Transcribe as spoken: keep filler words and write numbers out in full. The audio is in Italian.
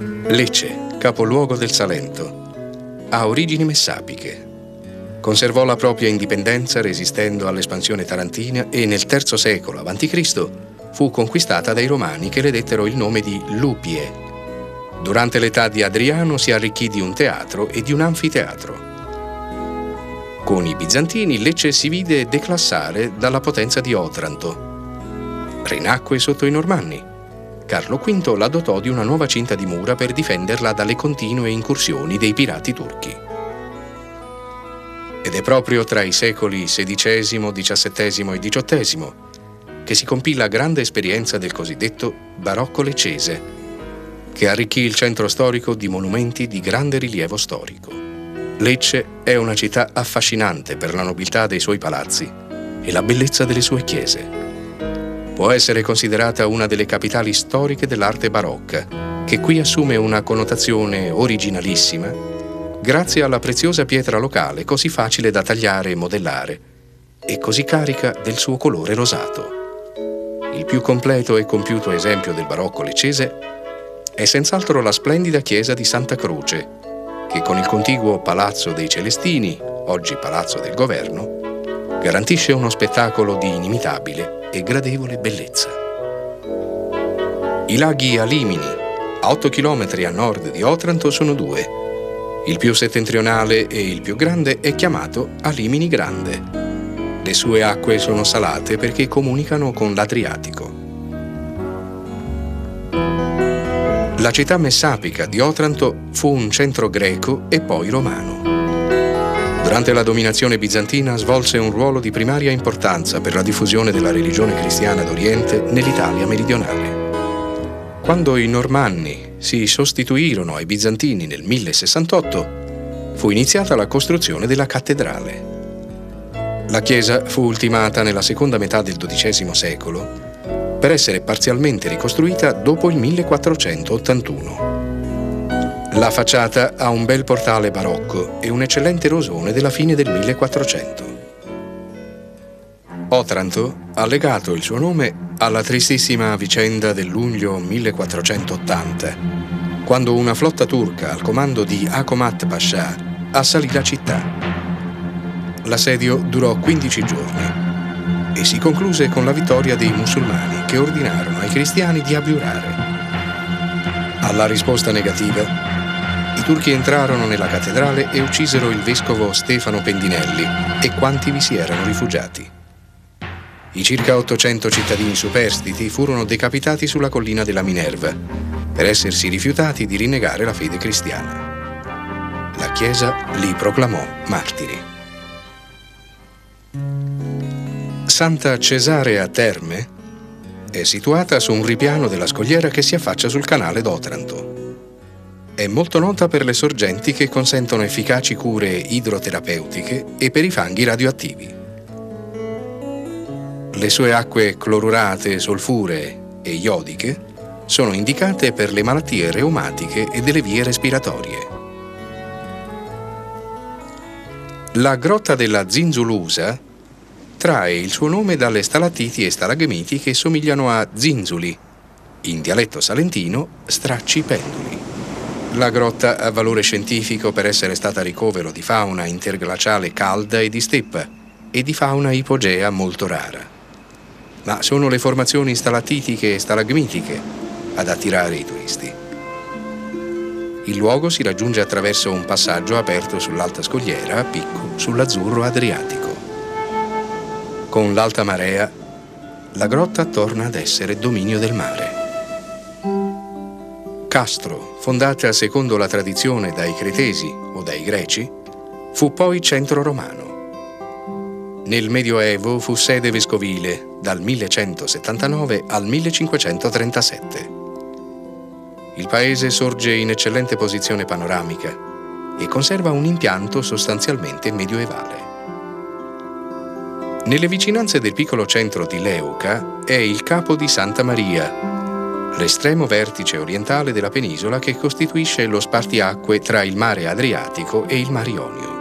Lecce, capoluogo del Salento, ha origini messapiche. Conservò la propria indipendenza resistendo all'espansione tarantina e nel terzo secolo avanti Cristo fu conquistata dai Romani che le dettero il nome di Lupie. Durante l'età di Adriano si arricchì di un teatro e di un anfiteatro. Con i Bizantini Lecce si vide declassare dalla potenza di Otranto. Rinacque sotto i Normanni. Carlo quinto la dotò di una nuova cinta di mura per difenderla dalle continue incursioni dei pirati turchi. Ed è proprio tra i secoli sedicesimo, diciassettesimo e diciottesimo che si compì la grande esperienza del cosiddetto barocco leccese, che arricchì il centro storico di monumenti di grande rilievo storico. Lecce è una città affascinante per la nobiltà dei suoi palazzi e la bellezza delle sue chiese. Può essere considerata una delle capitali storiche dell'arte barocca, che qui assume una connotazione originalissima grazie alla preziosa pietra locale così facile da tagliare e modellare e così carica del suo colore rosato. Il più completo e compiuto esempio del barocco leccese è senz'altro la splendida chiesa di Santa Croce, che con il contiguo Palazzo dei Celestini, oggi Palazzo del Governo, garantisce uno spettacolo di inimitabile e gradevole bellezza. I laghi Alimini, a otto chilometri a nord di Otranto, sono due. Il più settentrionale e il più grande è chiamato Alimini Grande. Le sue acque sono salate perché comunicano con l'Adriatico. La città messapica di Otranto fu un centro greco e poi romano. Durante la dominazione bizantina svolse un ruolo di primaria importanza per la diffusione della religione cristiana d'Oriente nell'Italia meridionale. Quando i Normanni si sostituirono ai Bizantini nel mille sessantotto, fu iniziata la costruzione della cattedrale. La chiesa fu ultimata nella seconda metà del dodicesimo secolo per essere parzialmente ricostruita dopo il millequattrocentottantuno. La facciata ha un bel portale barocco e un eccellente rosone della fine del millequattrocento. Otranto ha legato il suo nome alla tristissima vicenda del luglio millequattrocentottanta, quando una flotta turca al comando di Akomat Pascià assalì la città. L'assedio durò quindici giorni e si concluse con la vittoria dei musulmani che ordinarono ai cristiani di abiurare. Alla risposta negativa, i turchi entrarono nella cattedrale e uccisero il vescovo Stefano Pendinelli e quanti vi si erano rifugiati. I circa ottocento cittadini superstiti furono decapitati sulla collina della Minerva per essersi rifiutati di rinnegare la fede cristiana. La Chiesa li proclamò martiri. Santa Cesarea Terme è situata su un ripiano della scogliera che si affaccia sul canale d'Otranto. È molto nota per le sorgenti che consentono efficaci cure idroterapeutiche e per i fanghi radioattivi. Le sue acque clorurate, solfuree e iodiche sono indicate per le malattie reumatiche e delle vie respiratorie. La grotta della Zinzulusa trae il suo nome dalle stalattiti e stalagmiti che somigliano a zinzuli, in dialetto salentino stracci penduli. La grotta ha valore scientifico per essere stata ricovero di fauna interglaciale calda e di steppa e di fauna ipogea molto rara. Ma sono le formazioni stalattitiche e stalagmitiche ad attirare i turisti. Il luogo si raggiunge attraverso un passaggio aperto sull'alta scogliera a picco sull'azzurro Adriatico. Con l'alta marea, la grotta torna ad essere dominio del mare. Castro, fondata secondo la tradizione dai Cretesi o dai Greci, fu poi centro romano. Nel Medioevo fu sede vescovile dal millecentosettantanove al millecinquecentotrentasette. Il paese sorge in eccellente posizione panoramica e conserva un impianto sostanzialmente medioevale. Nelle vicinanze del piccolo centro di Leuca è il Capo di Santa Maria, l'estremo vertice orientale della penisola che costituisce lo spartiacque tra il mare Adriatico e il Mar Ionio.